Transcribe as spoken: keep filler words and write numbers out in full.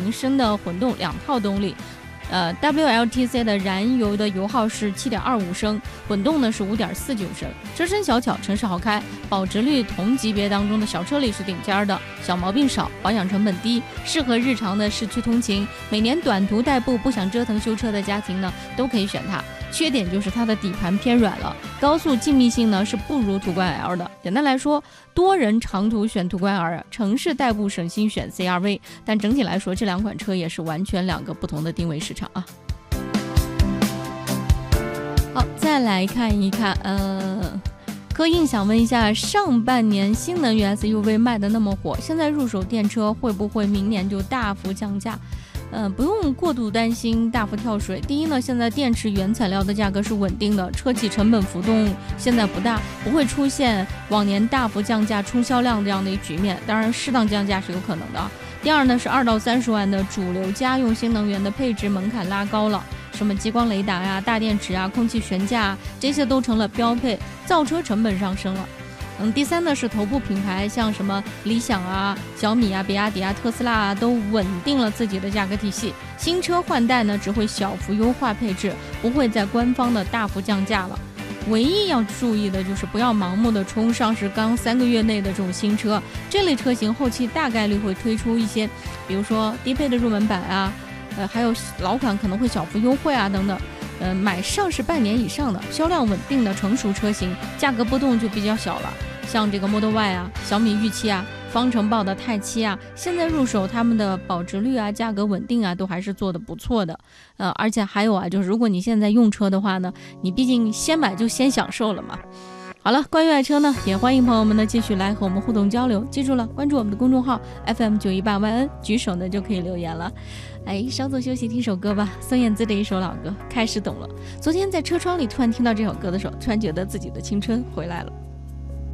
零升的混动两套动力。呃 W L T C 的燃油的油耗是 七点二五升，混动呢是 五点四九升，车身小巧，城市好开，保值率同级别当中的小车里是顶尖的，小毛病少，保养成本低，适合日常的市区通勤，每年短途代步不想折腾修车的家庭呢都可以选它。缺点就是它的底盘偏软了，高速静谧性呢是不如途观 L 的。简单来说，多人长途选途观 L， 城市代步省心选 C R V。但整体来说，这两款车也是完全两个不同的定位市场啊。好，再来看一看，呃，柯印想问一下，上半年新能源 S U V 卖的那么火，现在入手电车会不会明年就大幅降价？呃，不用过度担心大幅跳水。第一呢，现在电池原材料的价格是稳定的，车企成本浮动现在不大，不会出现往年大幅降价冲销量这样的一局面。当然，适当降价是有可能的。第二呢，是二到三十万的主流家用新能源的配置门槛拉高了，什么激光雷达呀、大电池啊、空气悬架啊，这些都成了标配，造车成本上升了。嗯，第三呢是头部品牌，像什么理想啊、小米啊、比亚迪啊、特斯拉啊，都稳定了自己的价格体系。新车换代呢，只会小幅优化配置，不会在官方的大幅降价了。唯一要注意的就是不要盲目的冲上市刚三个月内的这种新车，这类车型后期大概率会推出一些，比如说低配的入门版啊，呃，还有老款可能会小幅优惠啊等等。呃，买上市半年以上的销量稳定的成熟车型，价格波动就比较小了。像这个 Model Y 啊、小米玉七啊、方程豹的泰七啊，现在入手他们的保值率啊、价格稳定啊，都还是做的不错的。呃，而且还有啊，就是如果你现在用车的话呢，你毕竟先买就先享受了嘛。好了，关于爱车呢，也欢迎朋友们呢继续来和我们互动交流。记住了，关注我们的公众号 F M 九一八 Y N， 举手呢就可以留言了。哎，稍作休息，听首歌吧，孙燕姿的一首老歌《开始懂了》。昨天在车窗里突然听到这首歌的时候，突然觉得自己的青春回来了。